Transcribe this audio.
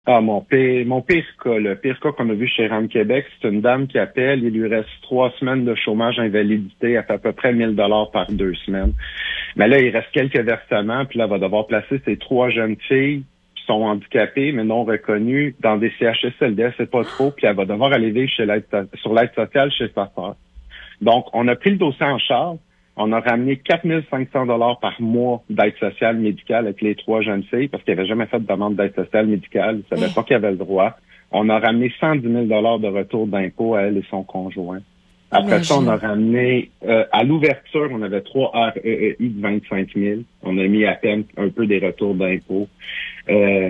Mon pire cas, le pire cas qu'on a vu chez RAM Québec, c'est une dame qui appelle, il lui reste 3 semaines de chômage invalidité, elle fait à peu près 1 000 $ par 2 semaines. Mais là, il reste quelques versements, puis là, elle va devoir placer ses 3 jeunes filles qui sont handicapées, mais non reconnues, dans des CHSLD, c'est pas trop, puis elle va devoir aller vivre sur l'aide sociale chez sa sœur. Donc, on a pris le dossier en charge. On a ramené 4 500 $ par mois d'aide sociale médicale avec les 3 jeunes filles parce qu'ils n'avaient jamais fait de demande d'aide sociale médicale. Ils ne savaient pas qu'ils avaient le droit. On a ramené 110 000 $ de retour d'impôt à elle et son conjoint. Après ça, on a ramené, à l'ouverture, on avait 3 REEI de 25 000. On a mis à peine un peu des retours d'impôt.